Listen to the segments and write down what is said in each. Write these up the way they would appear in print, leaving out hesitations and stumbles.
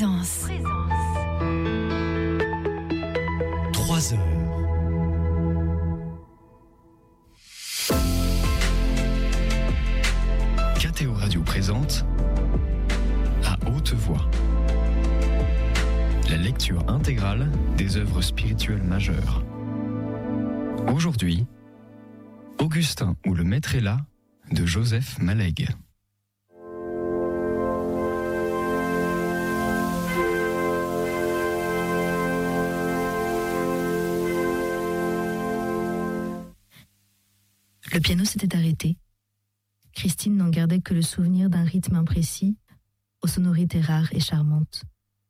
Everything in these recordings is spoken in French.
Présence. 3 heures. KTO Radio présente à haute voix la lecture intégrale des œuvres spirituelles majeures. Aujourd'hui, Augustin ou le Maître est là de Joseph Maleg. Le piano s'était arrêté. Christine n'en gardait que le souvenir d'un rythme imprécis, aux sonorités rares et charmantes.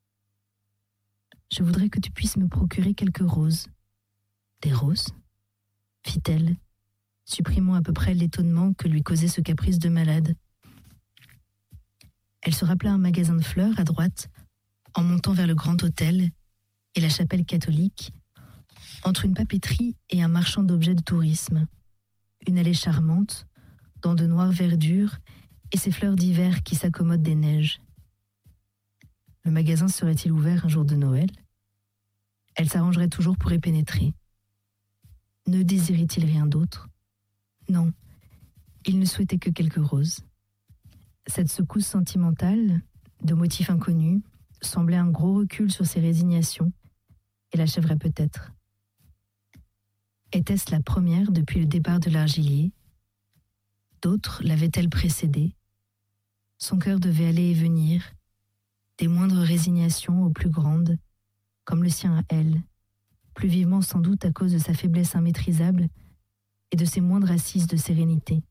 « Je voudrais que tu puisses me procurer quelques roses. »« Des roses ?» fit-elle, supprimant à peu près l'étonnement que lui causait ce caprice de malade. Elle se rappela un magasin de fleurs à droite, en montant vers le grand hôtel et la chapelle catholique, entre une papeterie et un marchand d'objets de tourisme. Une allée charmante, dans de noires verdures et ces fleurs d'hiver qui s'accommodent des neiges. Le magasin serait-il ouvert un jour de Noël ? Elle s'arrangerait toujours pour y pénétrer. Ne désirait-il rien d'autre ? Non, il ne souhaitait que quelques roses. Cette secousse sentimentale, de motifs inconnus, semblait un gros recul sur ses résignations, et l'achèverait peut-être. Était-ce la première depuis le départ de l'argilier ? D'autres l'avaient-elles précédée ? Son cœur devait aller et venir, des moindres résignations aux plus grandes, comme le sien à elle, plus vivement sans doute à cause de sa faiblesse immaîtrisable et de ses moindres assises de sérénité.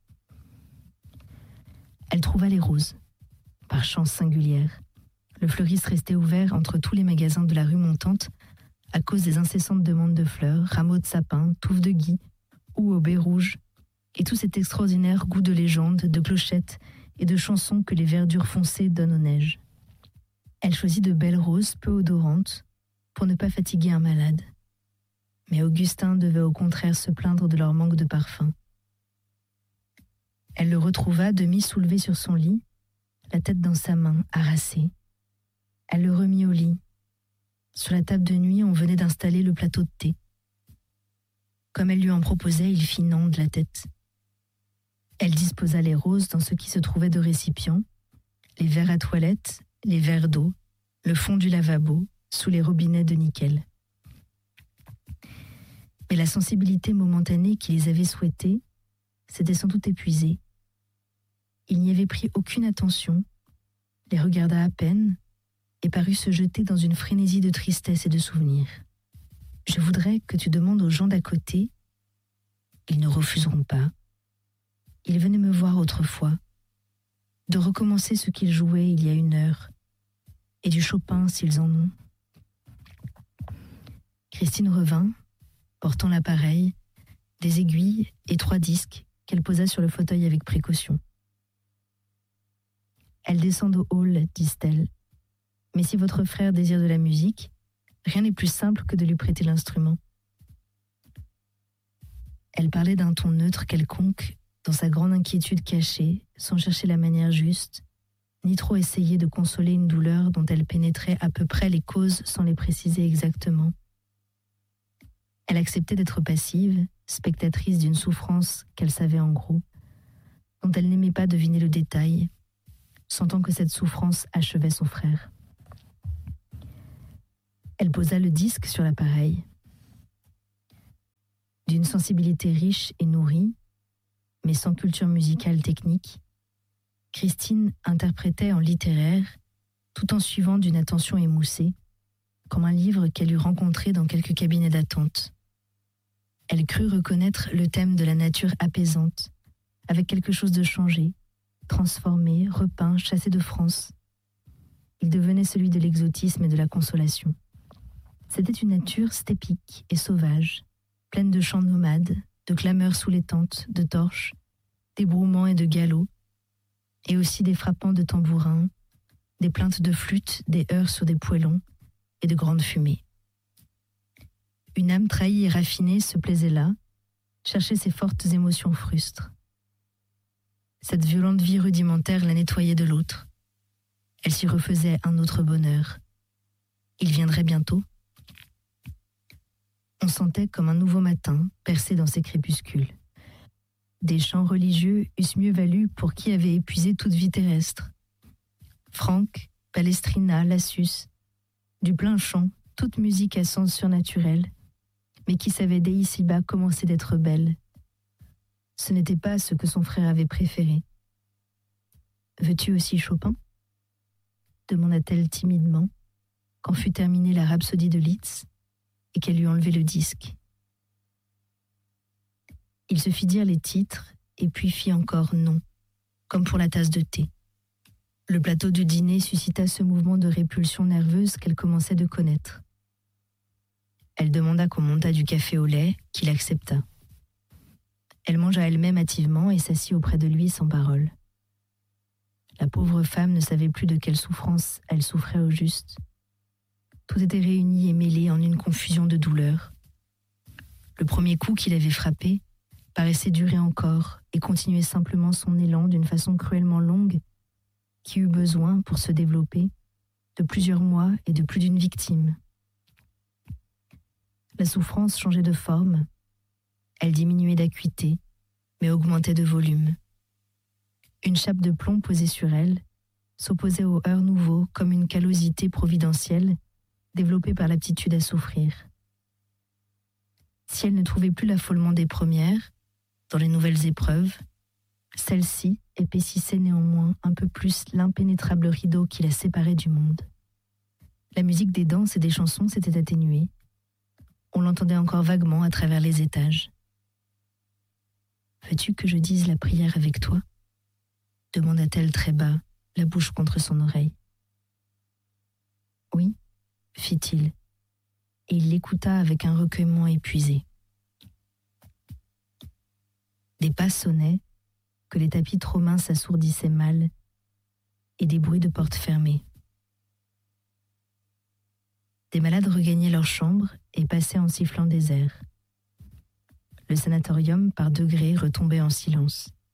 Elle trouva les roses, par chance singulière. Le fleuriste restait ouvert entre tous les magasins de la rue montante à cause des incessantes demandes de fleurs, rameaux de sapin, touffes de gui ou aubets rouges, et tout cet extraordinaire goût de légende, de clochettes et de chansons que les verdures foncées donnent aux neiges. Elle choisit de belles roses peu odorantes pour ne pas fatiguer un malade. Mais Augustin devait au contraire se plaindre de leur manque de parfum. Elle le retrouva demi-soulevé sur son lit, la tête dans sa main, harassée. Elle le remit au lit. Sur la table de nuit, on venait d'installer le plateau de thé. Comme elle lui en proposait, il fit non de la tête. Elle disposa les roses dans ce qui se trouvait de récipients, les verres à toilette, les verres d'eau, le fond du lavabo, sous les robinets de nickel. Mais la sensibilité momentanée qui les avait souhaitées s'était sans doute épuisée. Il n'y avait pris aucune attention, les regarda à peine, et parut se jeter dans une frénésie de tristesse et de souvenirs. « Je voudrais que tu demandes aux gens d'à côté. Ils ne refuseront pas. Ils venaient me voir autrefois. De recommencer ce qu'ils jouaient il y a 1 heure. Et du Chopin s'ils en ont. » Christine revint, portant l'appareil, des aiguilles et 3 disques qu'elle posa sur le fauteuil avec précaution. « Elle descend au hall, disent-elles. Mais si votre frère désire de la musique, rien n'est plus simple que de lui prêter l'instrument. » Elle parlait d'un ton neutre quelconque, dans sa grande inquiétude cachée, sans chercher la manière juste, ni trop essayer de consoler une douleur dont elle pénétrait à peu près les causes sans les préciser exactement. Elle acceptait d'être passive, spectatrice d'une souffrance qu'elle savait en gros, dont elle n'aimait pas deviner le détail, sentant que cette souffrance achevait son frère. Elle posa le disque sur l'appareil. D'une sensibilité riche et nourrie, mais sans culture musicale technique, Christine interprétait en littéraire, tout en suivant d'une attention émoussée, comme un livre qu'elle eût rencontré dans quelques cabinets d'attente. Elle crut reconnaître le thème de la nature apaisante, avec quelque chose de changé, transformé, repeint, chassé de France. Il devenait celui de l'exotisme et de la consolation. C'était une nature stépique et sauvage, pleine de chants nomades, de clameurs sous les tentes, de torches, d'ébrouements et de galops, et aussi des frappements de tambourins, des plaintes de flûte, des heurts sur des poêlons et de grandes fumées. Une âme trahie et raffinée se plaisait là, cherchait ses fortes émotions frustres. Cette violente vie rudimentaire la nettoyait de l'autre. Elle s'y refaisait un autre bonheur, Il viendrait bientôt. On sentait comme un nouveau matin percé dans ces crépuscules. Des chants religieux eussent mieux valu pour qui avait épuisé toute vie terrestre. Franck, Palestrina, Lassus, du plein chant, toute musique à sens surnaturel, mais qui savait dès ici-bas commencer d'être belle. Ce n'était pas ce que son frère avait préféré. « Veux-tu aussi Chopin ?» demanda-t-elle timidement, quand fut terminée la rhapsodie de Liszt et qu'elle eut enlevé le disque. Il se fit dire les titres et puis fit encore non, comme pour la tasse de thé. Le plateau du dîner suscita ce mouvement de répulsion nerveuse qu'elle commençait de connaître. Elle demanda qu'on montât du café au lait, qu'il accepta. Elle mangea elle-même hâtivement et s'assit auprès de lui sans parole. La pauvre femme ne savait plus de quelle souffrance elle souffrait au juste. Tout était réuni et mêlé en une confusion de douleurs. Le premier coup qu'il avait frappé paraissait durer encore et continuer simplement son élan d'une façon cruellement longue qui eut besoin, pour se développer, de plusieurs mois et de plus d'une victime. La souffrance changeait de forme, elle diminuait d'acuité, mais augmentait de volume. Une chape de plomb posée sur elle s'opposait au heurt nouveau comme une callosité providentielle développée par l'aptitude à souffrir. Si elle ne trouvait plus l'affolement des premières, dans les nouvelles épreuves, celle-ci épaississait néanmoins un peu plus l'impénétrable rideau qui la séparait du monde. La musique des danses et des chansons s'était atténuée. On l'entendait encore vaguement à travers les étages. « Veux-tu que je dise la prière avec toi ?» demanda-t-elle très bas, la bouche contre son oreille. « Oui, » fit-il, et il l'écouta avec un recueillement épuisé. Des pas sonnaient, que les tapis trop minces assourdissaient mal, et des bruits de portes fermées. Des malades regagnaient leur chambre et passaient en sifflant des airs. Le sanatorium, par degrés, retombait en silence.